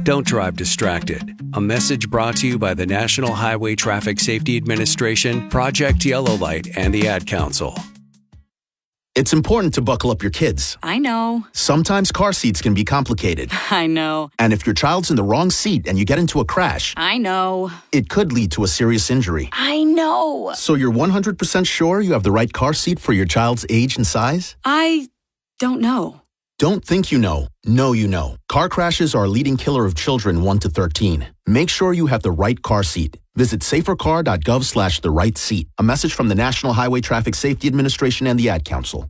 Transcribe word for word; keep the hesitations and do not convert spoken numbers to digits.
Don't drive distracted. A message brought to you by the National Highway Traffic Safety Administration, Project Yellow Light, and the Ad Council. It's important to buckle up your kids. I know. Sometimes car seats can be complicated. I know. And if your child's in the wrong seat and you get into a crash, I know. It could lead to a serious injury. I know. So you're one hundred percent sure you have the right car seat for your child's age and size? I don't know. Don't think you know. Know you know. Car crashes are a leading killer of children one to thirteen. Make sure you have the right car seat. Visit safercar.gov slash the right seat. A message from the National Highway Traffic Safety Administration and the Ad Council.